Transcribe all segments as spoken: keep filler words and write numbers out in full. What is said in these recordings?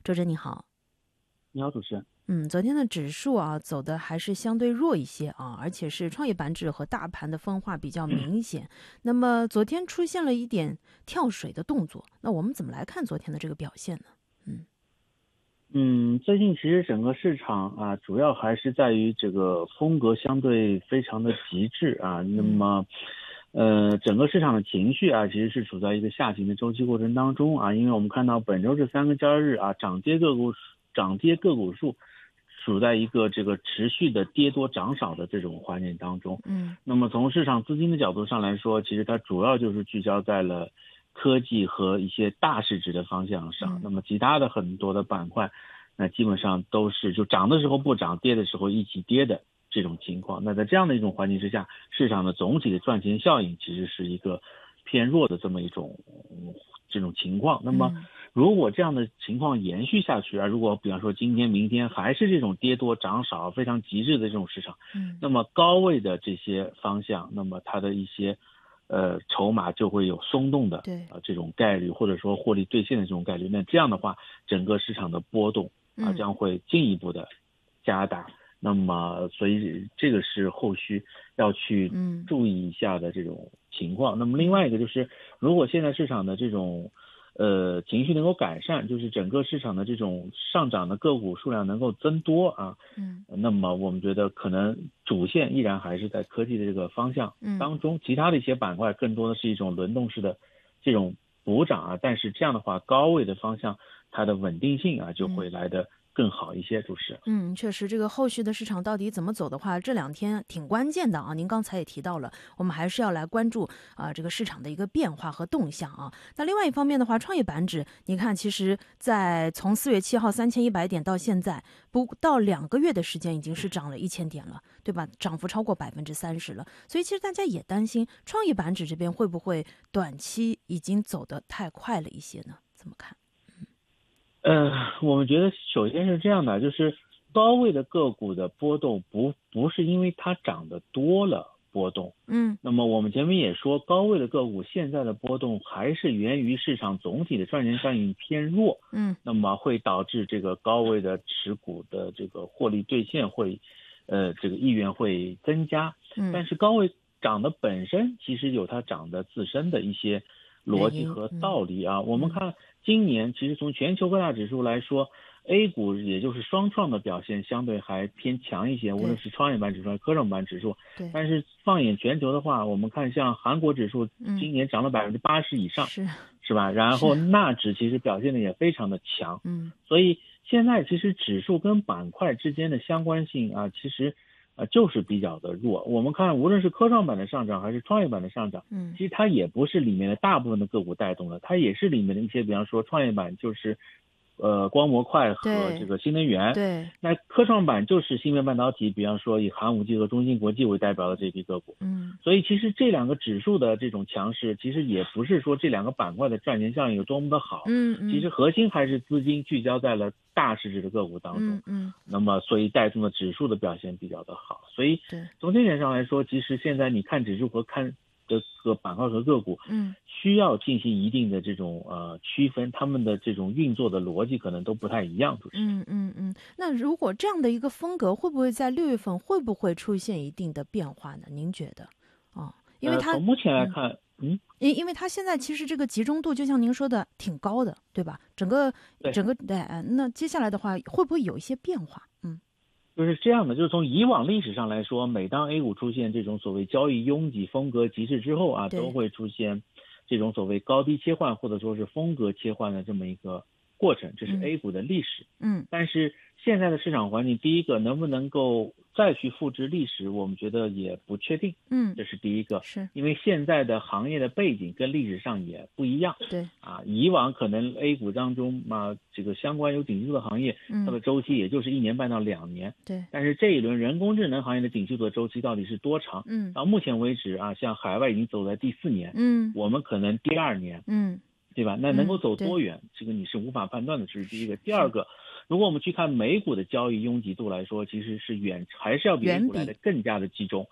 周真你好。 你好，主持人。 嗯，昨天的指数啊走的还是相对弱一些啊，而且是创业板指和大盘的分化比较明显。那么昨天出现了一点跳水的动作，那我们怎么来看昨天的这个表现呢？嗯嗯，最近其实整个市场啊，主要还是在于这个风格相对非常的极致啊。那么，呃，整个市场的情绪啊，其实是处在一个下行的周期过程当中啊。因为我们看到本周这三个交易日啊，涨跌个股涨跌个股数处在一个这个持续的跌多涨少的这种环境当中。 嗯那么从市场资金的角度上来说，其实它主要就是聚焦在了科技和一些大市值的方向上。 嗯那么其他的很多的板块，那基本上都是就涨的时候不涨，跌的时候一起跌的这种情况。那在这样的一种环境之下，市场的总体的赚钱效应其实是一个偏弱的这么一种、嗯、这种情况。那么如果这样的情况延续下去啊，如果比方说今天明天还是这种跌多涨少非常极致的这种市场， 嗯那么高位的这些方向，那么它的一些呃筹码就会有松动的对呃这种概率，或者说获利兑现的这种概率。那这样的话，整个市场的波动啊嗯将会进一步的加大。那么所以这个是后续要去嗯注意一下的这种情况。那么另外一个就是，如果现在市场的这种呃情绪能够改善，就是整个市场的这种上涨的个股数量能够增多啊， 嗯那么我们觉得可能主线依然还是在科技的这个方向嗯当中，其他的一些板块更多的是一种轮动式的这种补涨啊。但是这样的话，高位的方向它的稳定性啊就会来得更好一些，主持人。 嗯，确实，这个后续的市场到底怎么走的话，这两天挺关键的啊。您刚才也提到了，我们还是要来关注啊、这个市场的一个变化和动向啊。那另外一方面的话，创业板指，你看，其实在从四月七号三千一百点到现在，不到两个月的时间，已经是涨了一千点了，对吧？涨幅超过百分之三十了。所以其实大家也担心，创业板指这边会不会短期已经走得太快了一些呢？怎么看？ 呃，我们觉得首先是这样的，就是高位的个股的波动不不是因为它涨得多了波动。 嗯那么我们前面也说，高位的个股现在的波动还是源于市场总体的赚钱效应偏弱， 嗯那么会导致这个高位的持股的这个获利兑现会，呃，这个意愿会增加。 嗯， 但是高位涨的本身其实有它涨的自身的一些逻原因， 辑和嗯道理啊。我们嗯看今年其实从全球各大指数来说，A 股也就是双创的表现相对还偏强一些，无论是创业板指数还是科创板指数。 对， 但是放眼全球的话，我们看像韩国指数嗯今年涨了百分之八十以上， 是是吧？然后纳指其实表现的也非常的强， 嗯所以现在其实指数跟板块之间的相关性啊，其实呃就是比较的弱。我们看无论是科创板的上涨还是创业板的上涨， 嗯其实它也不是里面的大部分的个股带动的，它也是里面的一些，比方说创业板就是呃光模块和对这个新能源。 对那科创板就是芯片半导体，比方说以寒武纪和中芯国际为代表的这批个股。 嗯所以其实这两个指数的这种强势，其实也不是说这两个板块的赚钱效应有多么的好， 嗯嗯其实核心还是资金聚焦在了大市值的个股当中， 嗯嗯那么所以带动了指数的表现比较的好。所以对从这点上来说，其实现在你看指数和看这个板块和个股， 嗯需要进行一定的这种呃区分，他们的这种运作的逻辑可能都不太一样，主持人。 嗯嗯嗯。那如果这样的一个风格，会不会在六月份会不会出现一定的变化呢？您觉得？哦，因为呃， 它从目前来嗯看，嗯， 因因为它现在其实这个集中度，就像您说的，挺高的，对吧？整个对。 整个对，呃那接下来的话，会不会有一些变化？嗯就是这样的，就是从以往历史上来说，每当 A 股出现这种所谓交易拥挤、风格极致之后啊， 对都会出现这种所谓高低切换或者说是风格切换的这么一个过程，这是嗯 A 股的历史。 嗯但是现在的市场环境，第一个能不能够再去复制历史，我们觉得也不确定， 嗯这是第一个。 是因为现在的行业的背景跟历史上也不一样。 对啊，以往可能 A 股当中嘛，这个相关有景气度的行业，它的嗯周期也就是一年半到两年。 对但是这一轮人工智能行业的景气度的周期到底是多长？ 嗯到目前为止啊，像海外已经走在第四年， 嗯我们可能第二年， 嗯对吧？那能够走对多远，这个你是无法判断的，这是第一个。第二个，如果我们去看美股的交易拥挤度来说，其实是远还是要比 A 远比股来的更加的集中。 对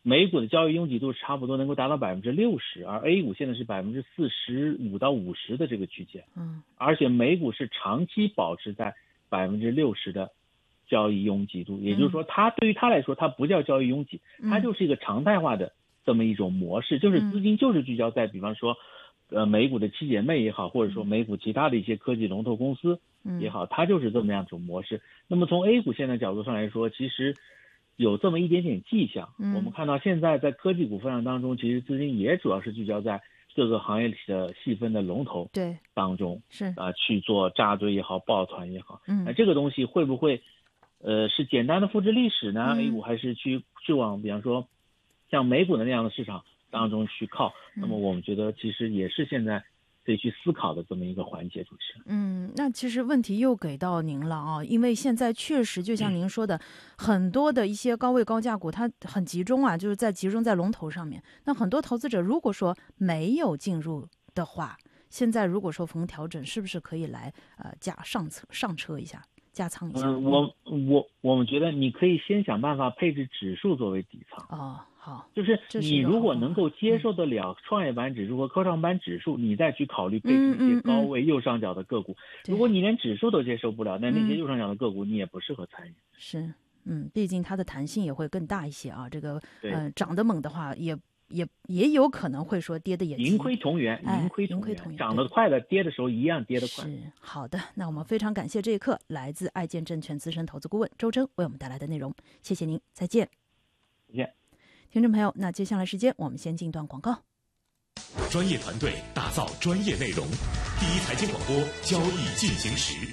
美股的交易拥挤度差不多能够达到百分之六十，而 A 股现在是百分之四十五到五十的这个区间， 嗯， 而且美股是长期保持在百分之六十的交易拥挤度，也就是说，它对于它来说，它不叫交易拥挤，它就是一个常态化的这么一种模式，就是资金就是聚焦在，比方说，呃，美股的七姐妹也好，或者说美股其他的一些科技龙头公司也好，它就是这么样一种模式。那么从 A 股现在角度上来说，其实有这么一点点迹象，我们看到现在在科技股份上当中，其实资金也主要是聚焦在各个行业里的细分的龙头对当中， 是啊、呃、去做扎堆也好，抱团也好， 嗯， 那、呃、这个东西会不会？呃，是简单的复制历史呢、嗯、？A 股还是去去往，比方说像美股的那样的市场当中去靠？嗯、那么我们觉得其实也是现在可以去思考的这么一个环节，主持人。 嗯，那其实问题又给到您了啊，因为现在确实就像您说的，嗯、很多的一些高位高价股它很集中啊，就是在集中在龙头上面。那很多投资者如果说没有进入的话，现在如果说逢调整，是不是可以来呃加上车上车一下？加仓一下。 嗯，我我我们觉得你可以先想办法配置指数作为底仓。 哦，好， 就是你如果能够接受得了创业板指数和科创板指数，嗯、你再去考虑配置一些高位右上角的个股。嗯嗯嗯、如果你连指数都接受不了，那那些右上角的个股你也不适合参与。 是，嗯，毕竟它的弹性也会更大一些啊。这个，呃，涨得猛的话也。也也有可能会说跌的也盈亏同源，盈亏同源，涨得快的跌的时候一样跌得快。 是好的，那我们非常感谢这一刻来自爱建证券资深投资顾问周铮为我们带来的内容，谢谢您，再见。 再见， 听众朋友，那接下来时间我们先进段广告。 专业团队打造专业内容，第一财经广播交易进行时。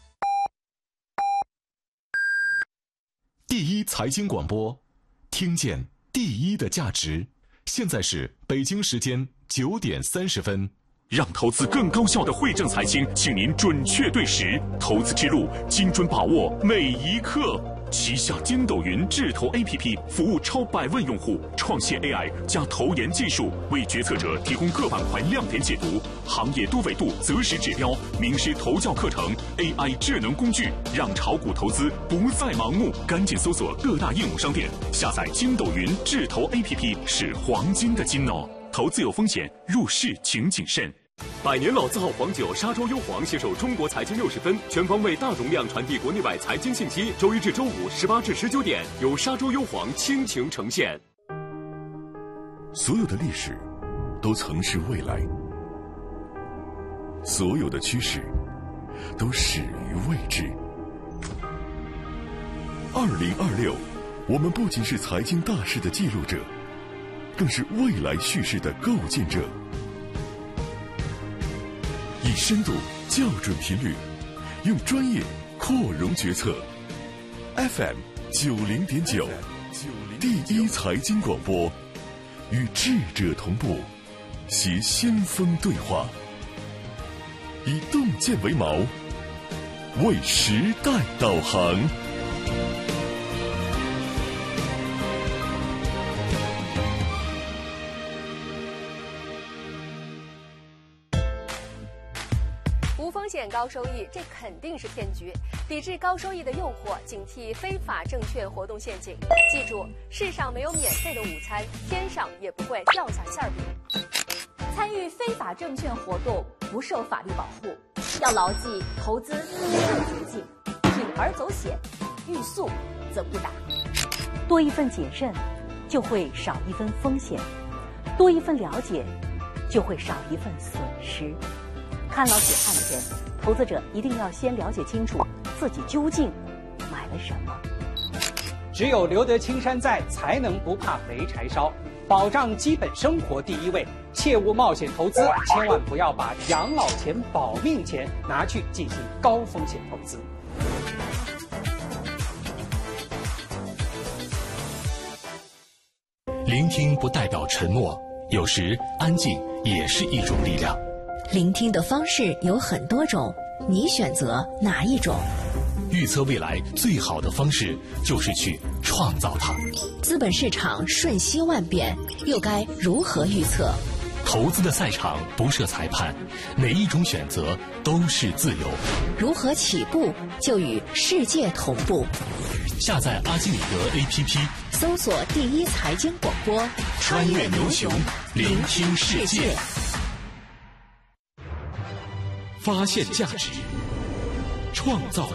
第一财经广播，听见第一的价值。现在是北京时间九点三十分，让投资更高效的汇正财经，请您准确对时，投资之路精准把握每一刻。旗下筋斗云智投 A P P 服务超百万用户，创新 A I 加投研技术，为决策者提供各板块亮点解读、行业多维度择时指标、名师投教课程、A I 智能工具，让炒股投资不再盲目。赶紧搜索各大应用商店，下载筋斗云智投 A P P 是黄金的金哦。投资有风险，入市请谨慎。百年老字号黄酒沙洲优黄携手中国财经六十分，全方位大容量传递国内外财经信息。周一至周五十八至十九点，由沙洲优黄倾情呈现。 所有的历史都曾是未来，所有的趋势都始于未知。二零二六，我们不仅是财经大事的记录者，更是未来叙事的构建者。以深度校准频率，用专业扩容决策。F M 九零点九，第一财经广播，与智者同步，携先锋对话，以洞见为锚，为时代导航。 风险高收益，这肯定是骗局。抵制高收益的诱惑，警惕非法证券活动陷阱。记住，世上没有免费的午餐，天上也不会掉下馅饼。 参与非法证券活动不受法律保护，要牢记投资没有捷径，铤而走险，欲速则不达。 多一份谨慎，就会少一分风险；多一份了解，就会少一份损失。看牢血汗钱，投资者一定要先了解清楚自己究竟买了什么。 只有留得青山在，才能不怕没柴烧。保障基本生活第一位，切勿冒险投资，千万不要把养老钱、保命钱拿去进行高风险投资。 聆听不代表沉默，有时安静也是一种力量。 聆听的方式有很多种，你选择哪一种？ 预测未来最好的方式就是去创造它。 资本市场瞬息万变，又该如何预测？ 投资的赛场不设裁判，每一种选择都是自由。 如何起步就与世界同步？ 下载阿基米德 A P P， 搜索第一财经广播， 穿越牛熊，聆听世界，发现价值，创造